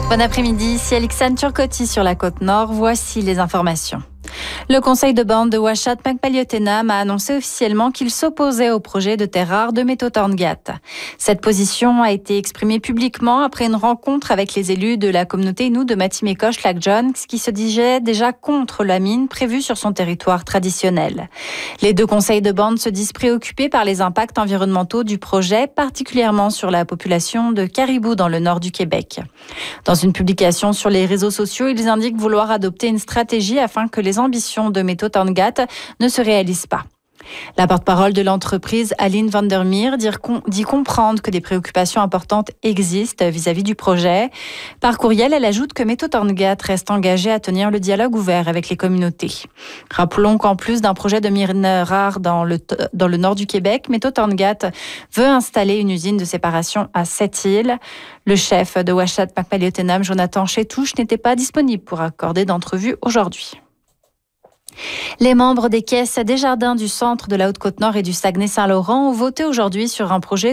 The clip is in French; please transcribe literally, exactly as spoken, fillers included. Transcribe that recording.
Bon après-midi, ici Alexandre Turcotti sur la côte nord. Voici les informations. Le conseil de bande de Ouachat Makbaliotenam a annoncé officiellement qu'il s'opposait au projet de terre rare de Méto-Torngat. Cette position a été exprimée publiquement après une rencontre avec les élus de la communauté Innu de Matimekosh-Lac-John qui se disaient déjà contre la mine prévue sur son territoire traditionnel. Les deux conseils de bande se disent préoccupés par les impacts environnementaux du projet, particulièrement sur la population de caribous dans le nord du Québec. Dans une publication sur les réseaux sociaux, ils indiquent vouloir adopter une stratégie afin que les ambitions de Méto-Torngat ne se réalisent pas. La porte-parole de l'entreprise, Aline Vandermeer, dit comprendre que des préoccupations importantes existent vis-à-vis du projet. Par courriel, elle ajoute que Méto-Torngat reste engagé à tenir le dialogue ouvert avec les communautés. Rappelons qu'en plus d'un projet de mine rare dans le, dans le nord du Québec, Méto-Torngat veut installer une usine de séparation à Sept-Îles. Le chef de Ouachat Makbaliotenam, Jonathan Chétouche, n'était pas disponible pour accorder d'entrevue aujourd'hui. Les membres des caisses Desjardins du centre de la Haute-Côte-Nord et du Saguenay-Saint-Laurent ont voté aujourd'hui sur un projet